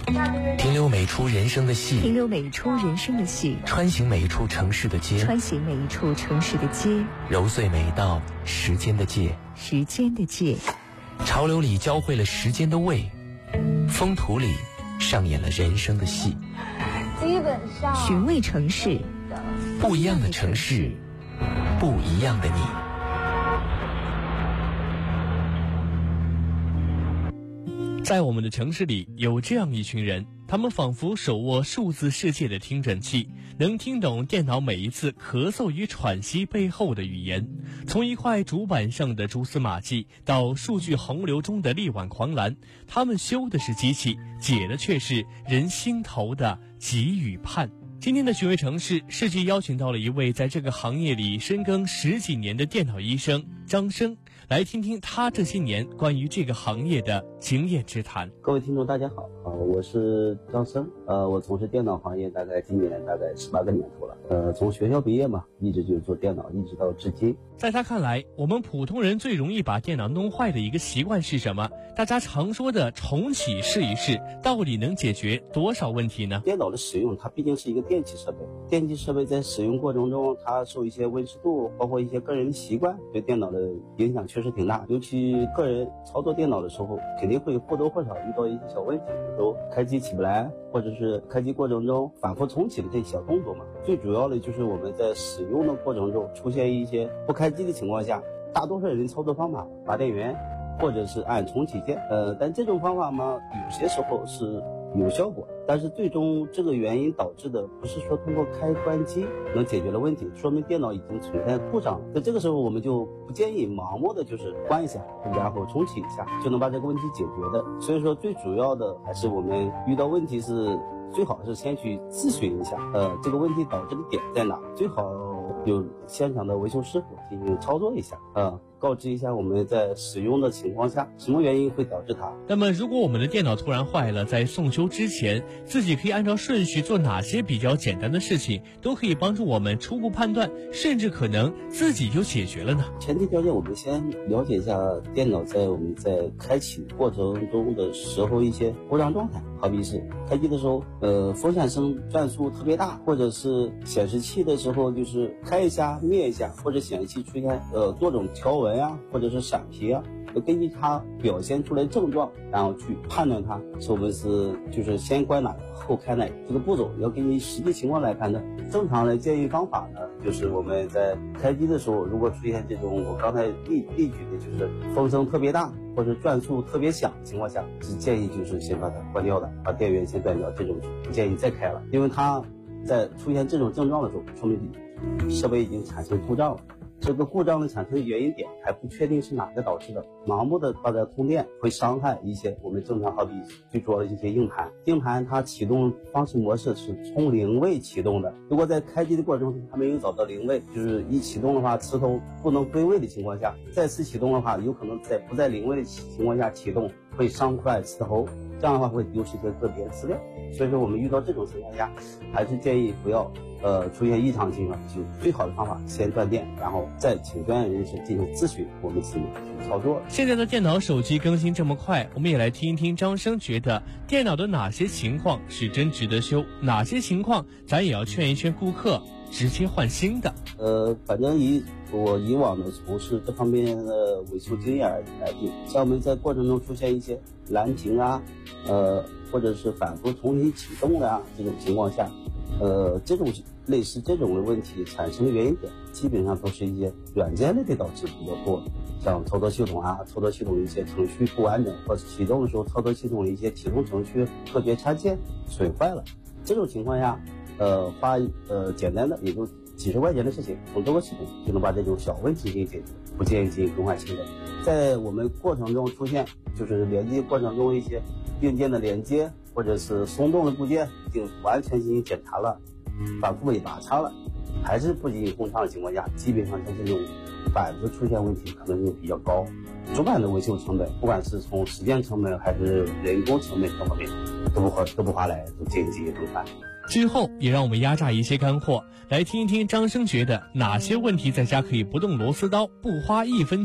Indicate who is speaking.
Speaker 1: 停留每一出人生的戏，
Speaker 2: 停留每一出人生的戏，
Speaker 1: 穿行每一处城市的街，
Speaker 2: 穿行每一处城市的街，
Speaker 1: 揉碎每一道时间的界，
Speaker 2: 时间的界。
Speaker 1: 潮流里教会了时间的味，风土里上演了人生的戏。
Speaker 3: 基本上
Speaker 2: 寻味城市，
Speaker 1: 不一样的城市，不一样的你。
Speaker 4: 在我们的城市里，有这样一群人，他们仿佛手握数字世界的听诊器，能听懂电脑每一次咳嗽与喘息背后的语言。从一块主板上的蛛丝马迹，到数据洪流中的力挽狂澜，他们修的是机器，解的却是人心头的急与盼。今天的寻味城市，世纪邀请到了一位在这个行业里深耕10几年的电脑医生张生，来听听他这些年关于这个行业的经验之谈。
Speaker 5: 各位听众大家好，我是张生，我从事电脑行业今年大概18个年头了，从学校毕业嘛，一直就做电脑，一直到至今。
Speaker 4: 在他看来，我们普通人最容易把电脑弄坏的一个习惯是什么？大家常说的重启试一试，到底能解决多少问题呢？
Speaker 5: 电脑的使用，它毕竟是一个电气设备，电气设备在使用过程中，它受一些温湿度，包括一些个人的习惯，对电脑的影响确实挺大。尤其个人操作电脑的时候，肯定会或多或少遇到一些小问题，比如说开机起不来，或者是开机过程中反复重启的这些小动作嘛。最主要的就是我们在使用的过程中出现一些不开机的情况下，大多数人操作方法拔电源或者是按重启键，但这种方法嘛，有些时候是有效果，但是最终这个原因导致的不是说通过开关机能解决了问题，说明电脑已经存在故障了。在这个时候我们就不建议盲目的就是关一下然后重启一下就能把这个问题解决的。所以说最主要的还是我们遇到问题是最好是先去咨询一下，这个问题导致的点在哪，最好有现场的维修师傅进行操作一下，告知一下我们在使用的情况下什么原因会导致它。
Speaker 4: 那么如果我们的电脑突然坏了，在送修之前，自己可以按照顺序做哪些比较简单的事情，都可以帮助我们初步判断，甚至可能自己就解决了呢？
Speaker 5: 前提条件我们先了解一下电脑我们在开启过程中的时候一些故障状态，好比是开机的时候风扇声转速特别大，或者是显示器的时候就是开一下灭一下，或者显示器出现多种条纹啊，或者是闪屏啊，根据它表现出来的症状，然后去判断它是我们就是先关哪个后开哪个，这个步骤要根据实际情况来判断。正常的建议方法呢，就是我们在开机的时候，如果出现这种我刚才例举的就是风声特别大或者转速特别响的情况下，是建议就是先把它关掉的，把电源先断掉，这种不建议再开了，因为它在出现这种症状的时候，说明设备已经产生故障了。这个故障的产生的原因点还不确定是哪个导致的，盲目的把它通电会伤害一些我们正常，好比最主要的一些硬盘它启动方式模式是从零位启动的，如果在开机的过程中它没有找到零位，就是一启动的话磁头不能归位的情况下，再次启动的话有可能在不在零位的情况下启动会伤坏磁头，这样的话会丢失一些个别资料。所以说我们遇到这种情况下还是建议不要出现异常情况，就最好的方法先断电，然后再请专业人士进行咨询，我们自己去操作。
Speaker 4: 现在的电脑手机更新这么快，我们也来听一听张生觉得电脑的哪些情况是真值得修，哪些情况咱也要劝一劝顾客直接换新的。
Speaker 5: 反正我以往的从事这方面的维修经验来定，像我们在过程中出现一些蓝屏啊，或者是反复重新启动的这种情况下，这种类似这种的问题产生的原因点，基本上都是一些软件类的导致比较多，像操作系统的一些程序不完整，或者启动的时候操作系统的一些启动程序特别插件损坏了，这种情况下，花简单的也就几十块钱的事情，从这个系统就能把这种小问题进行解决，不建议进行更换新的。在我们过程中出现就是连接过程中一些硬件的连接或者是松动的部件已经完全进行检查了，反复也打叉了，还是不进行工畅的情况下，基本上像这种板子出现问题可能就比较高，主板的维修成本不管是从时间成本还是人工成本各方面都不划来，都建议进行更换。
Speaker 4: 最后也让我们压榨一些干货，来听一听张生觉得哪些问题在家可以不动螺丝刀，不花1分